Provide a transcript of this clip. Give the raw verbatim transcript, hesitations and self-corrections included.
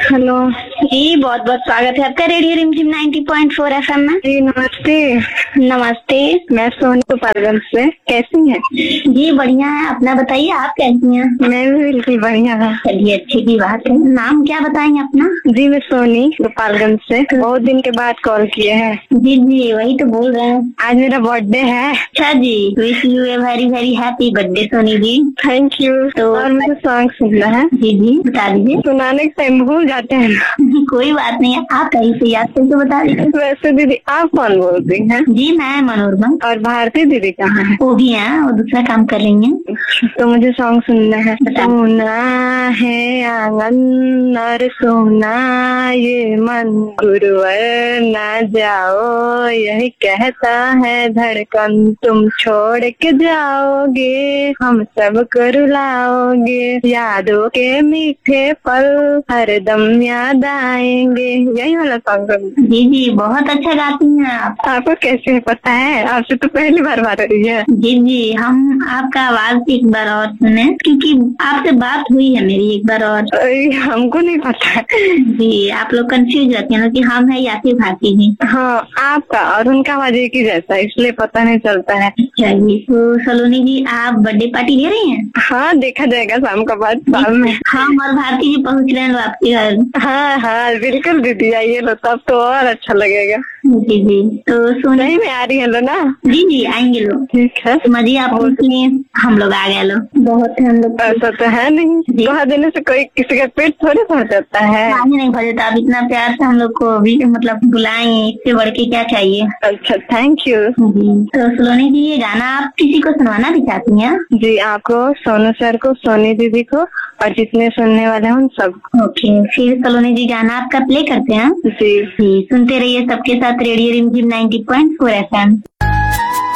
Hello जी, बहुत बहुत स्वागत है आपका रेडियो रिमझिम नाइंटी पॉइंट फोर एफएम में। जी नमस्ते। नमस्ते। मैं सोनी गोपालगंज से। कैसी हैं? जी बढ़िया है, अपना बताइए, आप कैसी हैं? मैं भी बिल्कुल बढ़िया हूँ। चलिए अच्छी की बात है। नाम क्या बताएंगे अपना? जी मैं सोनी गोपालगंज से। बहुत दिन के बाद कॉल किए हैं। जी जी वही तो बोल रहे हैं। आज मेरा बर्थडे है। अच्छा जी, wish U a very very happy birthday Soni ji. Thank you. तो और मुझे सॉन्ग सुनना है। जी जी बता दीजिए। सुनाने के टाइम भूल जाते हैं ना। कोई बात नहीं है, आप कहीं से याद करके बता दीजिए। वैसे दीदी आप कौन बोलती हैं? जी मैं मनोरमा। और भारती दीदी कहाँ है? वो भी है, वो दूसरा काम कर रही है। तो मुझे सॉन्ग सुनना है। सोना है आंगन और सोना ये मन, गुरुवर ना जाओ यही कहता है धड़कन, तुम छोड़ के जाओगे हम सबको रुलाओगे, यादों के मीठे पल हरदम याद आएंगे। यही वाला सॉन्ग। जी जी बहुत अच्छा गाती हैं आप। आपको कैसे पता है? आपसे तो पहली बार बात हो रही है। जी जी हम आपका आवाज एक बार और सुने, क्योंकि आपसे बात हुई है मेरी एक बार और। हमको नहीं पता। जी आप लोग कंफ्यूज रहते हैं ना कि हम है या फिर भारती जी। हाँ आपका और उनका आवाज एक ही जैसा, इसलिए पता नहीं चलता है। अच्छा जी, तो सलोनी जी आप बर्थडे पार्टी ले रही हैं? हाँ देखा जाएगा शाम का बाद शाम में। हम और भारती जी पहुँच रहे हैं आपके घर। हाँ हाँ बिल्कुल दीदी आइए लो, तब तो और अच्छा लगेगा। जी जी तो सोनी नहीं में आ रही है लो ना। जी जी आएंगे लोग। ठीक है मजी आप लिए हम लोग आ गए लोग। बहुत है हम लोग। ऐसा तो है नहीं, दुआ देने से कोई किसी का पेट थोड़े भर जाता है। पानी नहीं भर जाता। आप इतना प्यार से हम लोग को अभी मतलब बुलाएंगे, इससे बढ़ के क्या चाहिए। अच्छा थैंक यू। जी तो सलोनी जी ये गाना आप किसी को सुनवाना भी चाहती हैं? जी आपको, सोनू सर को, सोनी दीदी को और जितने सुनने वाले हैं उन सब। ओके फिर सलोनी जी गाना आपका प्ले करते हैं। जी जी सुनते रहिए सबके साथ रेडियो रिमझिम नाइंटी पॉइंट फोर एफएम।